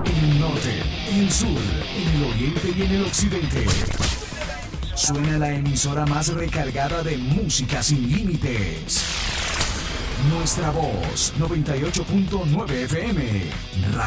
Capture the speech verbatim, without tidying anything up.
en el norte, en el sur, en el oriente y en el occidente. Suena la emisora más recargada de música sin límites. Nuestra voz, noventa y ocho punto nueve F M.